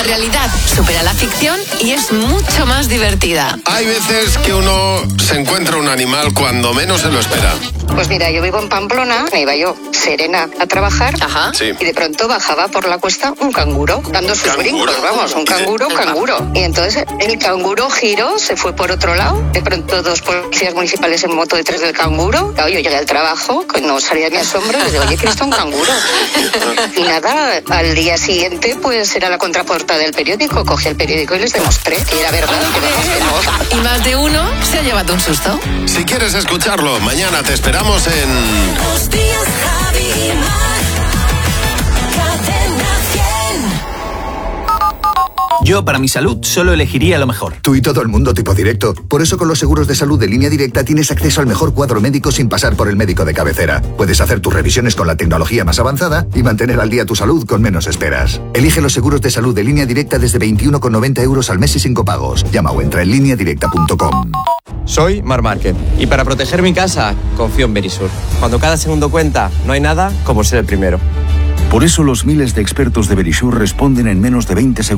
realidad supera la ficción y es mucho más divertida. Hay veces que uno se encuentra un animal cuando menos se lo espera. Pues mira, yo vivo en Pamplona, me iba yo serena a trabajar. Ajá. Sí. Y de pronto bajaba por la cuesta un canguro, dando sus brincos, vamos, un canguro. Y entonces el canguro giró, se fue por otro lado. De pronto 2 policías municipales en moto detrás del canguro. Claro, yo llegué al trabajo, que no salía de mi asombro, y digo, oye, que está un canguro. Y nada, al día siguiente, pues era la contraportada del periódico. Cogí el periódico y les demostré que era verdad, que vamos, que no. Y más de uno se ha llevado un susto. Si quieres escucharlo, mañana te esperamos en... Buenos días, Javi y Mar. Cadena 100. Yo, para mi salud, solo elegiría lo mejor. Tú y todo el mundo tipo directo. Por eso con los seguros de salud de Línea Directa tienes acceso al mejor cuadro médico sin pasar por el médico de cabecera. Puedes hacer tus revisiones con la tecnología más avanzada y mantener al día tu salud con menos esperas. Elige los seguros de salud de Línea Directa desde 21,90 € al mes y sin copagos. Llama o entra en lineadirecta.com. Soy Mar Márquez y para proteger mi casa confío en Verisur. Cuando cada segundo cuenta, no hay nada como ser el primero. Por eso los miles de expertos de Verisur responden en menos de 20 segundos.